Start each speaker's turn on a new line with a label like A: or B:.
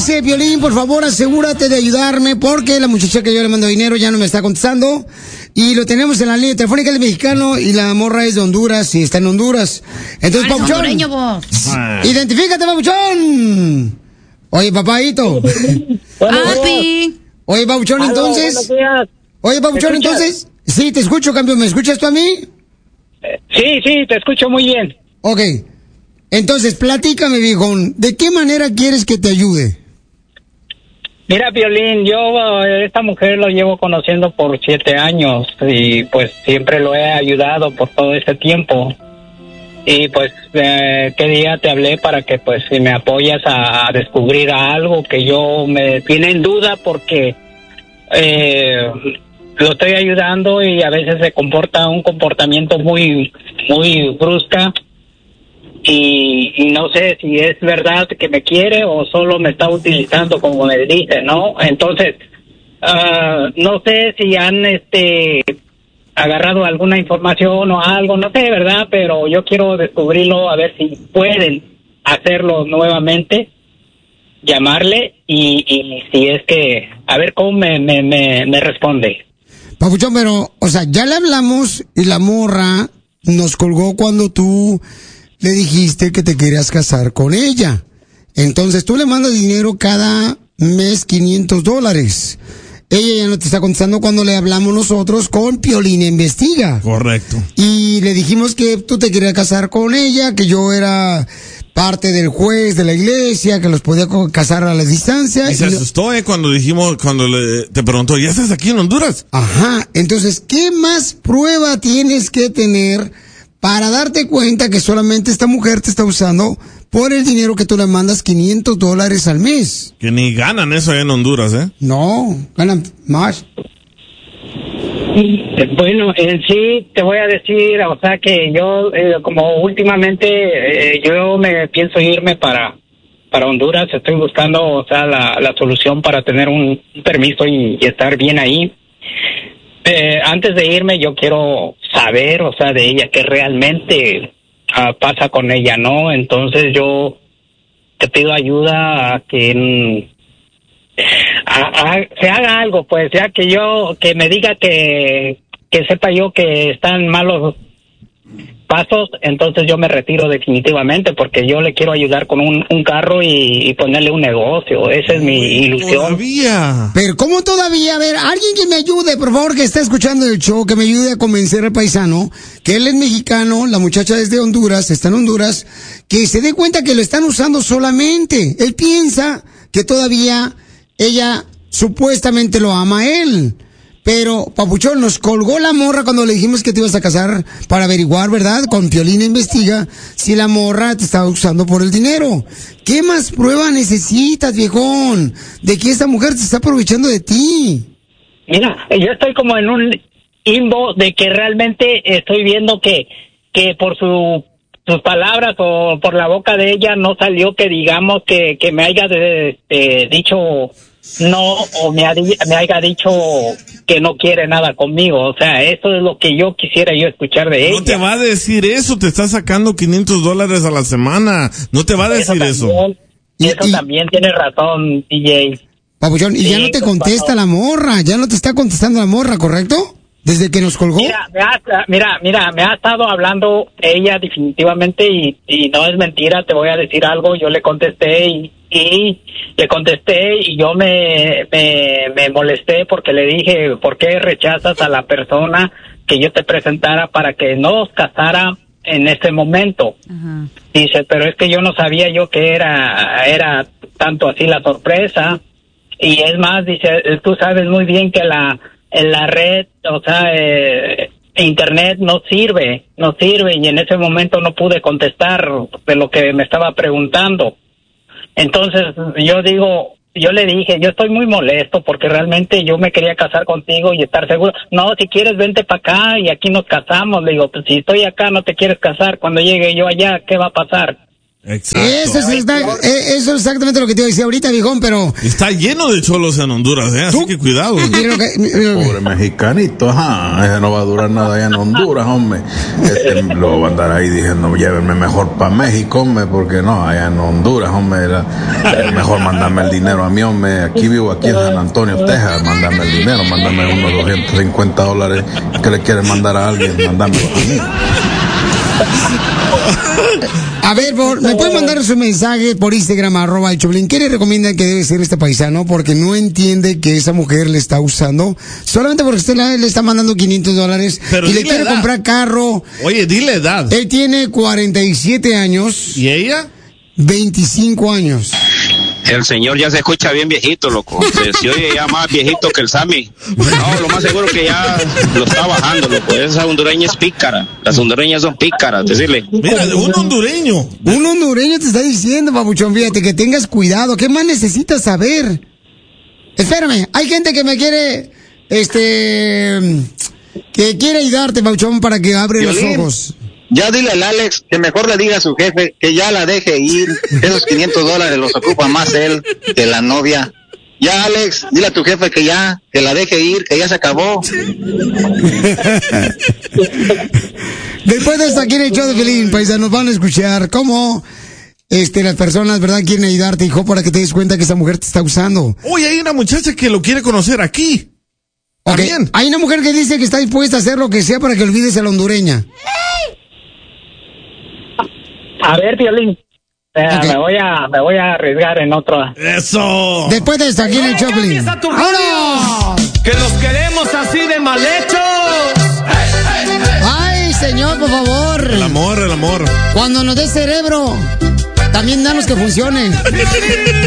A: dice, Piolín, por favor, asegúrate de ayudarme porque la muchacha que yo le mando dinero ya no me está contestando. Y lo tenemos en la línea telefónica, el mexicano, y la morra es de Honduras y está en Honduras. Entonces, Papuchón, identifícate, Papuchón. Oye, papadito.
B: Papi.
A: Oye, Papuchón, entonces. Oye, Papuchón, entonces. Sí, te escucho, campeón. ¿Me escuchas tú a mí?
C: Sí, te escucho muy bien.
A: Ok. Entonces, platícame, viejón. ¿De qué manera quieres que te ayude?
C: Mira, Piolín, yo esta mujer lo llevo conociendo por 7 años y pues siempre lo he ayudado por todo ese tiempo. Y pues, ¿qué día te hablé para que pues si me apoyas a descubrir algo que yo me tiene en duda porque lo estoy ayudando y a veces se comporta un comportamiento muy brusca y no sé si es verdad que me quiere o solo me está utilizando como me dice, ¿no? Entonces, no sé si han agarrado alguna información o algo, no sé, ¿verdad? Pero yo quiero descubrirlo, a ver si pueden hacerlo nuevamente, llamarle y si es que, a ver cómo me responde.
A: Papuchón, pero, o sea, ya le hablamos y la morra nos colgó cuando tú le dijiste que te querías casar con ella. Entonces tú le mandas dinero cada mes, $500. Ella ya no te está contestando cuando le hablamos nosotros con Piolín Investiga.
D: Correcto.
A: Y le dijimos que tú te querías casar con ella, que yo era parte del juez de la iglesia, que los podía casar a la distancia.
D: Y se asustó, cuando te preguntó, ¿ya estás aquí en Honduras?
A: Ajá. Entonces, ¿qué más prueba tienes que tener para darte cuenta que solamente esta mujer te está usando por el dinero que tú le mandas, $500 al mes?
D: Que ni ganan eso allá en Honduras, ¿eh?
A: No, ganan más.
C: Bueno, en sí te voy a decir, o sea que yo, como últimamente, yo me pienso irme para Honduras, estoy buscando, o sea, la solución para tener un permiso y estar bien ahí. Antes de irme yo quiero saber, o sea, de ella qué realmente pasa con ella, ¿no? Entonces yo te pido ayuda a que se haga algo, pues, ya que me diga que sepa yo que están malos pasos, entonces yo me retiro definitivamente porque yo le quiero ayudar con un carro y ponerle un negocio. Esa es mi ilusión.
D: Todavía.
A: Pero ¿cómo todavía? A ver, alguien que me ayude, por favor, que está escuchando el show, que me ayude a convencer al paisano que él es mexicano, la muchacha es de Honduras, está en Honduras, que se dé cuenta que lo están usando solamente. Él piensa que todavía ella supuestamente lo ama a él. Pero, Papuchón, nos colgó la morra cuando le dijimos que te ibas a casar para averiguar, ¿verdad? Con Piolín Investiga si la morra te estaba usando por el dinero. ¿Qué más prueba necesitas, viejón? De que esta mujer se está aprovechando de ti.
C: Mira, yo estoy como en un limbo de que realmente estoy viendo que por sus palabras o por la boca de ella no salió que digamos que me haya dicho no o me haya dicho que no quiere nada conmigo. O sea, eso es lo que yo quisiera yo escuchar de ella.
D: No te va a decir eso, te está sacando $500 a la semana. No te va a decir eso.
C: Eso también tiene razón, DJ.
A: Papuchón, y sí, ya no te contesta la morra, ya no te está contestando la morra, ¿correcto? Desde que nos colgó.
C: Mira, me ha estado hablando ella definitivamente y no es mentira, te voy a decir algo. Yo le contesté y yo me molesté porque le dije, ¿por qué rechazas a la persona que yo te presentara para que nos casara en ese momento? Uh-huh. Dice, pero es que yo no sabía yo que era tanto así la sorpresa. Y es más, dice, tú sabes muy bien que en la red, o sea, internet no sirve y en ese momento no pude contestar de lo que me estaba preguntando. Entonces yo le dije, yo estoy muy molesto porque realmente yo me quería casar contigo y estar seguro. No, si quieres vente para acá y aquí nos casamos. Le digo, pues si estoy acá no te quieres casar, cuando llegue yo allá, ¿qué va a pasar?
D: Exacto.
A: Eso es exactamente lo que te iba a decir ahorita, viejón, pero...
D: Está lleno de cholos en Honduras, así que cuidado.
E: Pobre mexicanito, ese no va a durar nada allá en Honduras, hombre. Lo va a andar ahí diciendo, llévenme mejor para México, hombre, porque no, allá en Honduras, hombre, mejor mandarme el dinero a mí, hombre. Aquí vivo, aquí en San Antonio, Texas, mándame el dinero, mándame unos $250 que le quieres mandar a alguien, mándamelo a mí.
A: A ver, ¿me pueden mandar su mensaje por Instagram, @elchoplin? ¿Qué le recomiendan que debe ser este paisano? Porque no entiende que esa mujer le está usando solamente porque usted le está mandando $500 y le quiere comprar carro.
D: Oye, dile edad.
A: Él tiene 47 años.
D: ¿Y ella?
A: 25 años.
F: El señor ya se escucha bien viejito, loco. Se oye ya más viejito que el Sammy. No, lo más seguro que ya lo está bajando, loco. Esa hondureña es pícara. Las hondureñas son pícaras, decirle.
D: Mira, un hondureño.
A: Un hondureño te está diciendo, papuchón, fíjate, que tengas cuidado. ¿Qué más necesitas saber? Espérame, hay gente que me quiere, que quiere ayudarte, papuchón, para que abra los ojos.
G: Ya dile al Alex que mejor le diga a su jefe que ya la deje ir. Esos $500 los ocupa más él que la novia. Ya, Alex, dile a tu jefe que la deje ir, que ya se acabó.
A: Después de esto, aquí en el show de Pelín, paisanos, van a escuchar cómo las personas, ¿verdad?, quieren ayudarte, hijo, para que te des cuenta que esa mujer te está usando.
D: Oye, hay una muchacha que lo quiere conocer aquí.
A: Okay. Hay una mujer que dice que está dispuesta a hacer lo que sea para que olvides a la hondureña.
C: A ver, Piolín,
A: Okay.
C: me voy a arriesgar en otro.
D: ¡Eso!
A: Después de esto, aquí en el Choplin.
H: ¡Vámonos! ¡Que los queremos así de mal hechos!
A: ¡Ay, señor, por favor!
D: El amor.
A: Cuando nos dé cerebro, también danos que funcione.